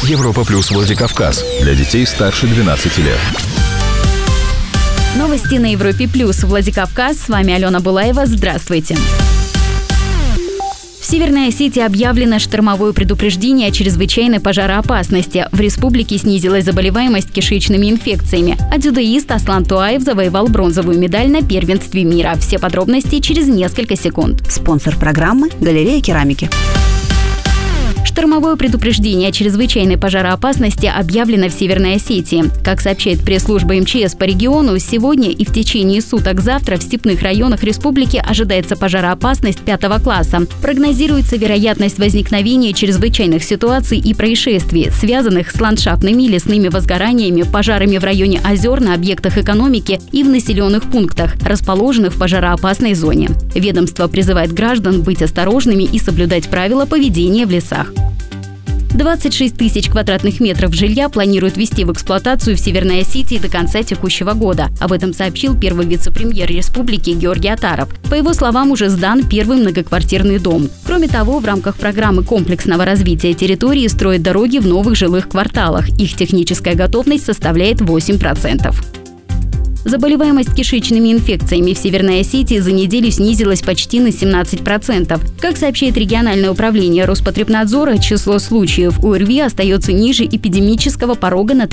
Европа Плюс Владикавказ. Для детей старше 12 лет. Новости на Европе Плюс Владикавказ. С вами Алена Булаева. Здравствуйте. В Северной Осетии объявлено штормовое предупреждение о чрезвычайной пожароопасности. В республике снизилась заболеваемость кишечными инфекциями. А дзюдоист Аслан Туаев завоевал бронзовую медаль на первенстве мира. Все подробности через несколько секунд. Спонсор программы – Галерея керамики. Штормовое предупреждение о чрезвычайной пожароопасности объявлено в Северной Осетии. Как сообщает пресс-служба МЧС по региону, сегодня и в течение суток завтра в степных районах республики ожидается пожароопасность 5 класса. Прогнозируется вероятность возникновения чрезвычайных ситуаций и происшествий, связанных с ландшафтными и лесными возгораниями, пожарами в районе озер, на объектах экономики и в населенных пунктах, расположенных в пожароопасной зоне. Ведомство призывает граждан быть осторожными и соблюдать правила поведения в лесах. 26 тысяч квадратных метров жилья планируют ввести в эксплуатацию в Северной Осетии до конца текущего года. Об этом сообщил первый вице-премьер республики Георгий Атаров. По его словам, уже сдан первый многоквартирный дом. Кроме того, в рамках программы комплексного развития территории строят дороги в новых жилых кварталах. Их техническая готовность составляет 8%. Заболеваемость кишечными инфекциями в Северной Осетии за неделю снизилась почти на 17%. Как сообщает региональное управление Роспотребнадзора, число случаев ОРВИ остается ниже эпидемического порога на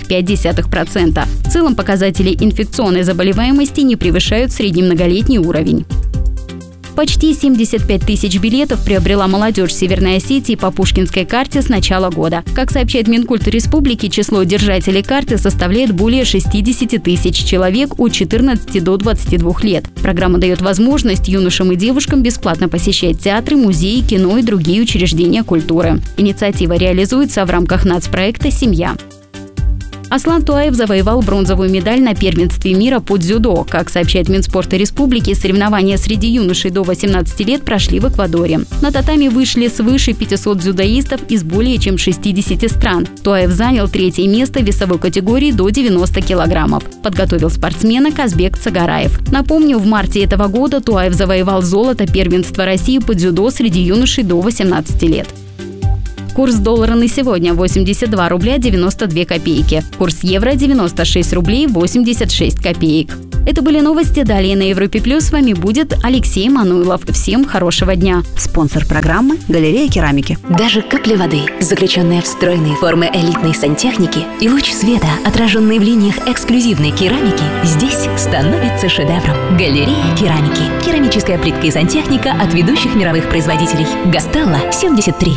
3,5%. В целом показатели инфекционной заболеваемости не превышают среднемноголетний уровень. Почти 75 тысяч билетов приобрела молодежь Северной Осетии по Пушкинской карте с начала года. Как сообщает Минкульт республики, число держателей карты составляет более 60 тысяч человек от 14 до 22 лет. Программа дает возможность юношам и девушкам бесплатно посещать театры, музеи, кино и другие учреждения культуры. Инициатива реализуется в рамках нацпроекта «Семья». Аслан Туаев завоевал бронзовую медаль на первенстве мира по дзюдо. Как сообщает Минспорта республики, соревнования среди юношей до 18 лет прошли в Эквадоре. На татами вышли свыше 500 дзюдоистов из более чем 60 стран. Туаев занял 3-е место в весовой категории до 90 килограммов. Подготовил спортсмена Казбек Цагараев. Напомню, в марте этого года Туаев завоевал золото первенства России по дзюдо среди юношей до 18 лет. Курс доллара на сегодня – 82 рубля 92 копейки. Курс евро – 96 рублей 86 копеек. Это были новости. Далее на Европе Плюс с вами будет Алексей Мануилов. Всем хорошего дня. Спонсор программы – Галерея керамики. Даже капли воды, заключенные в стройные формы элитной сантехники, и луч света, отраженный в линиях эксклюзивной керамики, здесь становится шедевром. Галерея керамики. Керамическая плитка и сантехника от ведущих мировых производителей. Гастелло 73.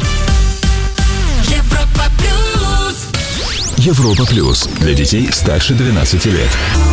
Европа Плюс. Для детей старше 12 лет.